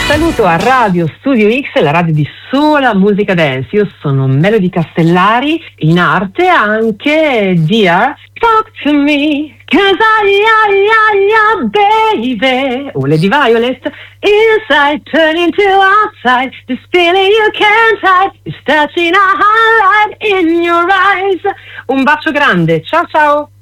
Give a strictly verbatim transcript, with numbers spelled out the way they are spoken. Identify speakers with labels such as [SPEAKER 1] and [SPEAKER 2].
[SPEAKER 1] Saluto a Radio Studio X, la radio di sola musica dance. Io sono Melody Castellari, in arte anche Dear Talk to Me, cause I, I, I, I, baby. O Lady Violet, inside turn into outside, this feeling you can't hide, is touching a highlight in your eyes. Un bacio grande, ciao ciao.